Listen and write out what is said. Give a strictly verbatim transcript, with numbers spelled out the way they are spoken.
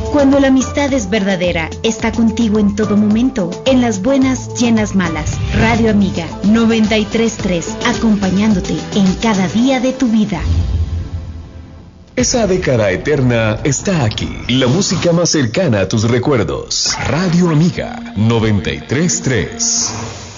Cuando la amistad es verdadera, está contigo en todo momento, en las buenas y en las malas. Radio Amiga noventa y tres punto tres, acompañándote en cada día de tu vida. Esa década eterna está aquí. La música más cercana a tus recuerdos. Radio Amiga noventa y tres punto tres.